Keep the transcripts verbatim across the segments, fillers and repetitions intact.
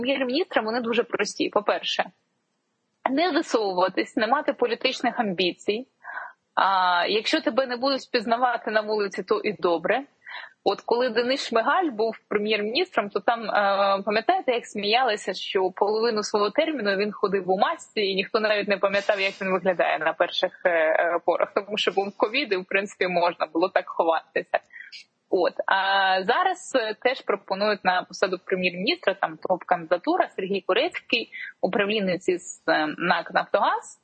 прем'єр-міністра, вони дуже прості. По-перше, не висовуватись, не мати політичних амбіцій. А якщо тебе не будуть впізнавати на вулиці, то і добре. От коли Денис Шмигаль був прем'єр-міністром, то там, е, пам'ятаєте, як сміялися, що половину свого терміну він ходив у масці, і ніхто навіть не пам'ятав, як він виглядає на перших е, порах, тому що був ковід, і, в принципі, можна було так ховатися. От. А зараз теж пропонують на посаду прем'єр-міністра, там топ-кандидатура, Сергій Корецький, управлінець із НАК «Нафтогаз».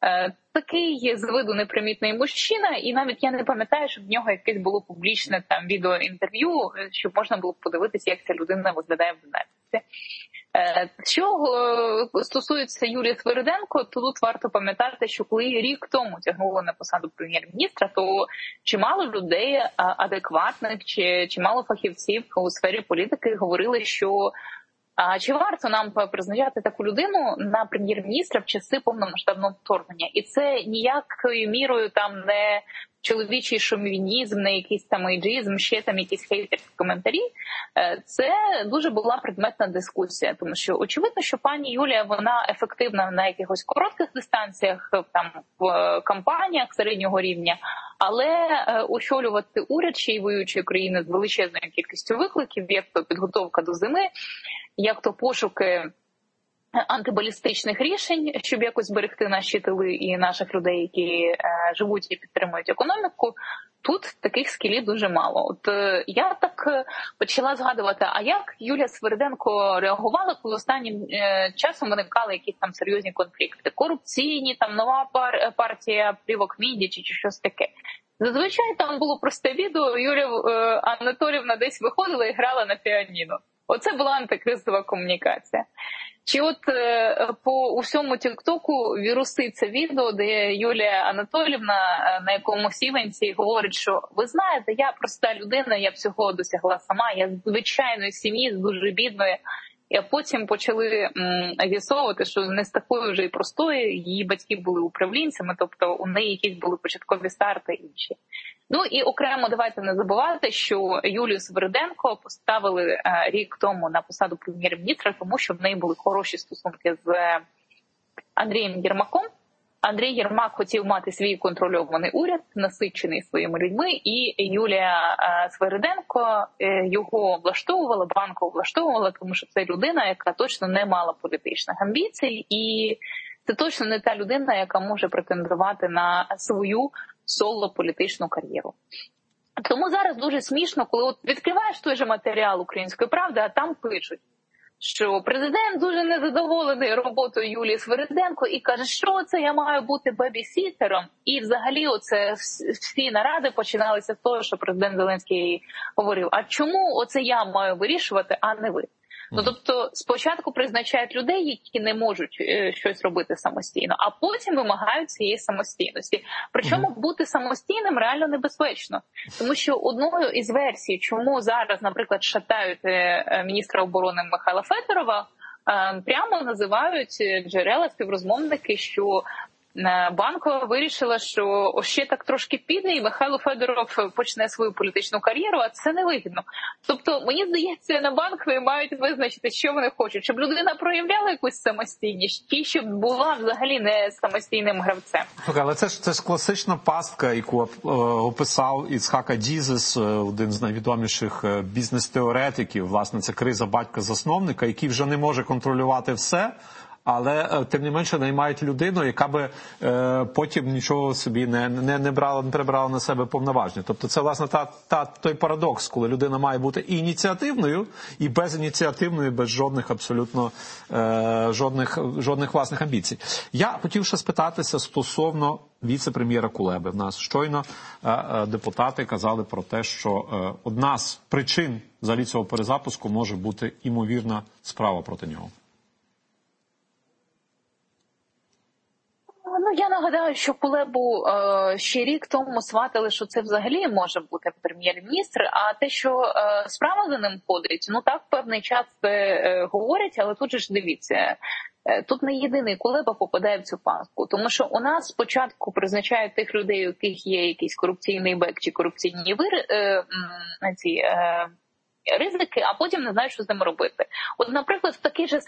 Такий з виду непримітний мужчина, і навіть я не пам'ятаю, щоб в нього якесь було публічне там відеоінтерв'ю, щоб можна було подивитися, як ця людина виглядає в Донецьку. Що стосується Юлії Свириденко, то тут варто пам'ятати, що коли рік тому тягнули на посаду прем'єр-міністра, то чимало людей адекватних, чи чимало фахівців у сфері політики говорили, що а чи варто нам призначати таку людину на прем'єр-міністра в часи повномасштабного вторгнення? І це ніякою мірою там не чоловічий шовінізм, не якийсь там ейджизм, ще там якісь хейтерські коментарі. Це дуже була предметна дискусія, тому що очевидно, що пані Юлія, вона ефективна на якихось коротких дистанціях, там в кампаніях середнього рівня, але очолювати уряд ще й воюючої країни з величезною кількістю викликів, як то підготовка до зими, як то пошуки антибалістичних рішень, щоб якось зберегти наші тили і наших людей, які е, живуть і підтримують економіку, тут таких скілів дуже мало. От е, я так е, почала згадувати, а як Юлія Свириденко реагувала, коли останнім е, часом виникали якісь там серйозні конфлікти, корупційні, там нова пар, партія плівок Міндічі чи щось таке. Зазвичай там було просте відео, Юлія е, Анатоліївна десь виходила і грала на піаніно. Оце була антикризова комунікація. Чи от е, по усьому тіктоку віруситься відео, де Юлія Анатоліївна е, на якомусь івенті говорить, що ви знаєте, я проста людина, я всього досягла сама, я з звичайної сім'ї, з дуже бідної. І потім почали з'ясовувати, що не з такою вже і простою, її батьки були управлінцями, тобто у неї якісь були початкові старти інші. Ну і окремо давайте не забувати, що Юлію Свириденко поставили рік тому на посаду прем'єр-міністра, тому що в неї були хороші стосунки з Андрієм Єрмаком. Андрій Єрмак хотів мати свій контрольований уряд, насичений своїми людьми, і Юлія Свириденко його влаштовувала, банку влаштовувала, тому що це людина, яка точно не мала політичних амбіцій, і це точно не та людина, яка може претендувати на свою соло-політичну кар'єру. Тому зараз дуже смішно, коли от відкриваєш той же матеріал «Української правди», а там пишуть, що президент дуже незадоволений роботою Юлії Свириденко і каже, що це я маю бути бебі-сітером. І взагалі оце всі наради починалися з того, що президент Зеленський говорив, а чому оце я маю вирішувати, а не ви? Ну, тобто спочатку призначають людей, які не можуть е, щось робити самостійно, а потім вимагають цієї самостійності. Причому mm-hmm. бути самостійним реально небезпечно. Тому що одною із версій, чому зараз, наприклад, шатають е, міністра оборони Михайла Федорова, е, прямо називають джерела, співрозмовники, що Банкова вирішила, що ще так трошки піде, і Михайло Федоров почне свою політичну кар'єру, а це невигідно. Тобто, мені здається, на Банковій мають визначити, що вони хочуть. Щоб людина проявляла якусь самостійність, чи щоб була взагалі не самостійним гравцем. Але це ж, це ж класична пастка, яку е, описав Іцхак Адізес, один з найвідоміших бізнес-теоретиків. Власне, це криза батька-засновника, який вже не може контролювати все, але тим не менше наймають людину, яка би е, потім нічого собі не, не, не брала, не прибрала на себе повноваження. Тобто це, власне, та, та, той парадокс, коли людина має бути і ініціативною, і безініціативною, без жодних абсолютно е, жодних, жодних власних амбіцій. Я хотів ще спитатися стосовно віце-прем'єра Кулеби. В нас щойно е, е, депутати казали про те, що е, одна з причин взагалі цього перезапуску може бути імовірна справа проти нього. Ну, я нагадаю, що Кулебу е, ще рік тому сватили, що це взагалі може бути прем'єр-міністр, а те, що е, справа за ним ходить, ну так, певний час е, говорять, але тут же ж дивіться, е, тут не єдиний Кулеба попадає в цю пастку, тому що у нас спочатку призначають тих людей, у яких є якийсь корупційний бек чи корупційні вир, е, ці, е, ризики, а потім не знають, що з ними робити. От, наприклад, в такий же